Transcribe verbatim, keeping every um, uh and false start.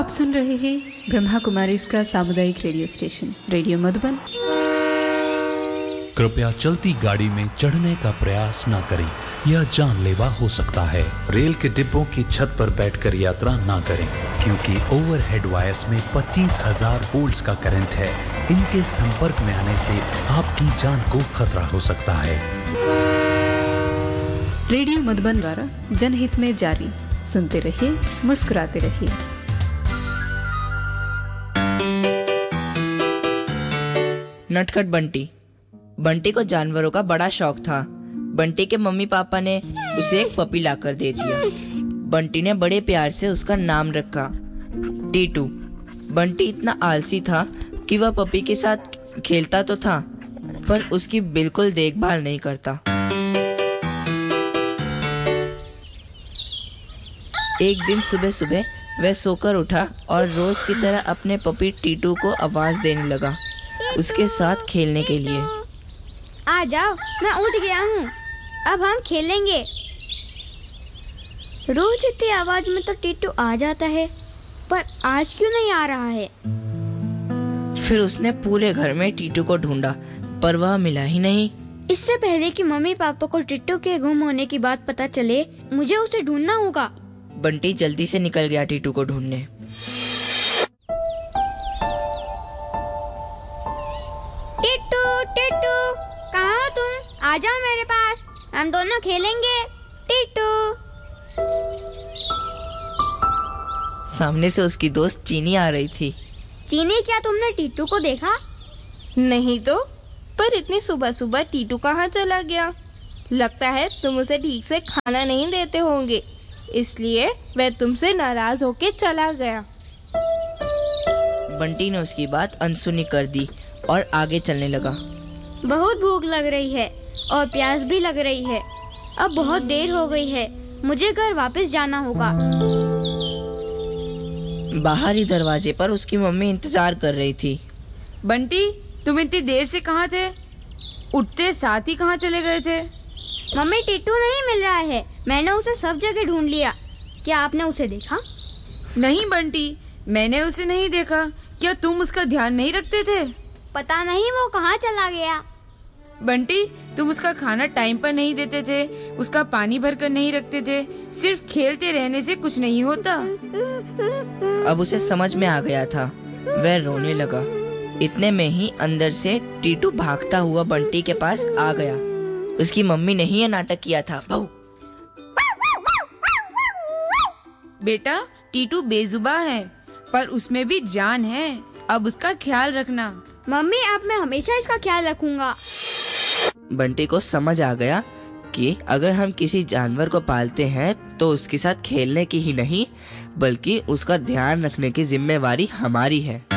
आप सुन रहे हैं ब्रह्मा कुमारी इसका सामुदायिक रेडियो स्टेशन रेडियो मधुबन। कृपया चलती गाड़ी में चढ़ने का प्रयास न करें, यह जानलेवा हो सकता है। रेल के डिब्बों की छत पर बैठकर यात्रा न करें, क्योंकि ओवरहेड वायर्स में पच्चीस हज़ार वोल्ट्स का करंट है। इनके संपर्क में आने से आपकी जान को खतरा हो सकता है। रेडियो मधुबन द्वारा जनहित में जारी। सुनते रहिए, मुस्कुराते रहिए। नटखट बंटी। बंटी को जानवरों का बड़ा शौक था। बंटी के मम्मी पापा ने उसे एक पपी लाकर दे दिया। बंटी ने बड़े प्यार से उसका नाम रखा टीटू। बंटी इतना आलसी था कि वह पपी के साथ खेलता तो था, पर उसकी बिल्कुल देखभाल नहीं करता। एक दिन सुबह सुबह वह सोकर उठा और रोज की तरह अपने पपी टीटू को आवाज देने लगा, उसके साथ खेलने के लिए। आ जाओ, मैं उठ गया हूँ, अब हम खेलेंगे। रोज इतनी आवाज में तो टीटू आ जाता है, पर आज क्यों नहीं आ रहा है? फिर उसने पूरे घर में टीटू को ढूंढा, पर वह मिला ही नहीं। इससे पहले कि मम्मी पापा को टीटू के गुम होने की बात पता चले, मुझे उसे ढूंढना होगा। बंटी जल्दी से निकल गया टीटू को ढूंढने। टीटू, टीटू, कहाँ हो तुम? आ जाओ मेरे पास, हम दोनों खेलेंगे। टीटू। सामने से उसकी दोस्त चीनी आ रही थी। चीनी, क्या तुमने टीटू को देखा? नहीं तो, पर इतनी सुबह सुबह टीटू कहाँ चला गया? लगता है तुम उसे ठीक से खाना नहीं देते होंगे, इसलिए वह तुमसे नाराज होके चला गया। बंटी ने उसकी बात अनसुनी कर दी और आगे चलने लगा। बहुत भूख लग रही है और प्यास भी लग रही है। अब बहुत देर हो गई है, मुझे घर वापस जाना होगा। बाहरी दरवाजे पर उसकी मम्मी इंतजार कर रही थी। बंटी, तुम इतनी देर से कहाँ थे? उठते साथ ही कहाँ चले गए थे? मम्मी, टीटू नहीं मिल रहा है। मैंने उसे सब जगह ढूंढ लिया। क्या आपने उसे देखा? नहीं बंटी, मैंने उसे नहीं देखा। क्या तुम उसका ध्यान नहीं रखते थे? पता नहीं वो कहाँ चला गया। बंटी, तुम उसका खाना टाइम पर नहीं देते थे, उसका पानी भरकर नहीं रखते थे। सिर्फ खेलते रहने से कुछ नहीं होता। अब उसे समझ में आ गया था। वह रोने लगा। इतने में ही अंदर से टीटू भागता हुआ बंटी के पास आ गया। उसकी मम्मी ने ही ये नाटक किया था। भाऊ। बेटा, टीटू बेजुबान है, पर उसमें भी जान है। अब उसका ख्याल रखना। मम्मी, अब मैं हमेशा इसका ख्याल रखूंगा। बंटी को समझ आ गया कि अगर हम किसी जानवर को पालते हैं तो उसके साथ खेलने की ही नहीं, बल्कि उसका ध्यान रखने की जिम्मेवारी हमारी है।